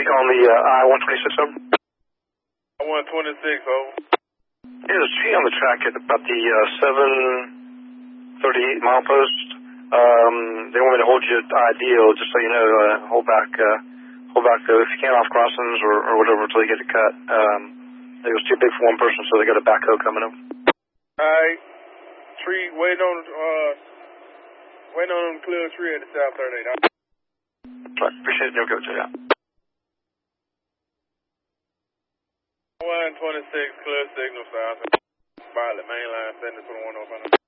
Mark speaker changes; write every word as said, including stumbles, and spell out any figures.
Speaker 1: speak on the uh, I one twenty-six, over?
Speaker 2: I one twenty-six, over.
Speaker 1: Yeah, there's a tree on the track at about the uh, seven thirty-eight mile post. Um, they want me to hold you ideal, just so you know, uh, hold back, uh, hold back uh, if you can off crossings or, or whatever until you get it cut. Um, it was too big for one person, so they got a backhoe coming up.
Speaker 2: Alright, tree, waiting on, uh, waiting on them to clear a tree at the South thirty-eight.
Speaker 1: Right, appreciate it, no go to you.
Speaker 2: one twenty-six, clear signal south. Violet main line, seventy twenty-one oh five.